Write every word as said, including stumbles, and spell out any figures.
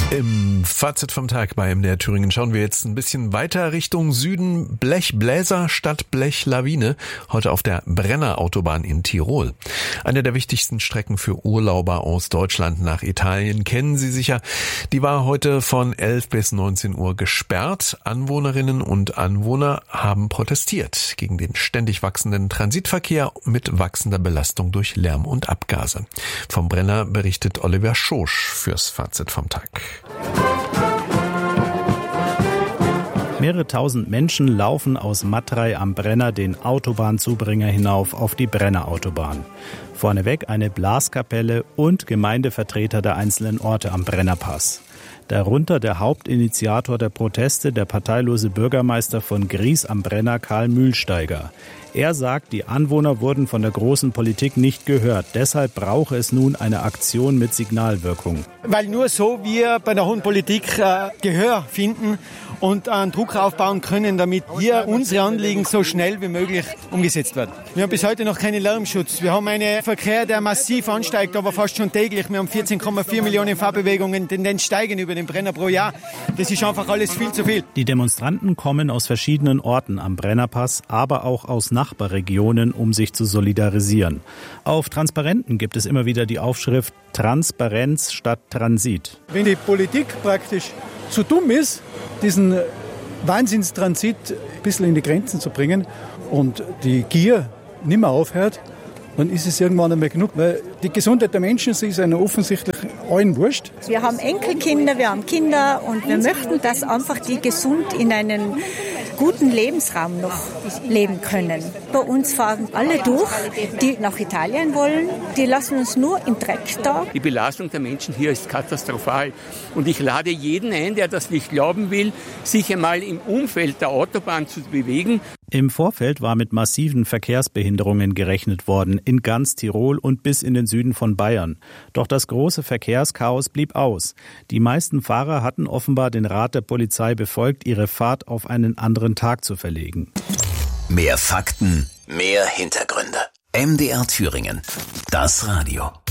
Im Fazit vom Tag bei M D R Thüringen schauen wir jetzt ein bisschen weiter Richtung Süden. Blechbläser statt Blechlawine. Heute auf der Brenner-Autobahn in Tirol. Eine der wichtigsten Strecken für Urlauber aus Deutschland nach Italien kennen Sie sicher. Die war heute von elf bis neunzehn Uhr gesperrt. Anwohnerinnen und Anwohner haben protestiert gegen den ständig wachsenden Transitverkehr mit wachsender Belastung durch Lärm und Abgase. Vom Brenner berichtet Oliver Schosch fürs Fazit vom Tag. Mehrere tausend Menschen laufen aus Matrei am Brenner den Autobahnzubringer hinauf auf die Brenner-Autobahn. Vorneweg eine Blaskapelle und Gemeindevertreter der einzelnen Orte am Brennerpass. Darunter der Hauptinitiator der Proteste, der parteilose Bürgermeister von Gries am Brenner, Karl Mühlsteiger. Er sagt, die Anwohner wurden von der großen Politik nicht gehört. Deshalb brauche es nun eine Aktion mit Signalwirkung. Weil nur so wir bei der hohen Politik äh, Gehör finden und einen Druck aufbauen können, damit hier unsere Anliegen so schnell wie möglich umgesetzt werden. Wir haben bis heute noch keinen Lärmschutz. Wir haben einen Verkehr, der massiv ansteigt, aber fast schon täglich. Wir haben vierzehn Komma vier Millionen Fahrbewegungen, Tendenz steigen über den Brenner pro Jahr. Das ist einfach alles viel zu viel. Die Demonstranten kommen aus verschiedenen Orten am Brennerpass, aber auch aus Nachbarregionen, um sich zu solidarisieren. Auf Transparenten gibt es immer wieder die Aufschrift Transparenz statt Transit. Wenn die Politik praktisch so dumm ist, diesen Wahnsinnstransit ein bisschen in die Grenzen zu bringen und die Gier nicht mehr aufhört, dann ist es irgendwann einmal genug. Weil die Gesundheit der Menschen ist einer offensichtlich allen wurscht. Wir haben Enkelkinder, wir haben Kinder und wir möchten, dass einfach die gesund in einen guten Lebensraum noch leben können. Bei uns fahren alle durch, die nach Italien wollen. Die lassen uns nur im Dreck da. Die Belastung der Menschen hier ist katastrophal. Und ich lade jeden ein, der das nicht glauben will, sich einmal im Umfeld der Autobahn zu bewegen. Im Vorfeld war mit massiven Verkehrsbehinderungen gerechnet worden, in ganz Tirol und bis in den Süden von Bayern. Doch das große Verkehrschaos blieb aus. Die meisten Fahrer hatten offenbar den Rat der Polizei befolgt, ihre Fahrt auf einen anderen Tag zu verlegen. Mehr Fakten, mehr Hintergründe. M D R Thüringen. Das Radio.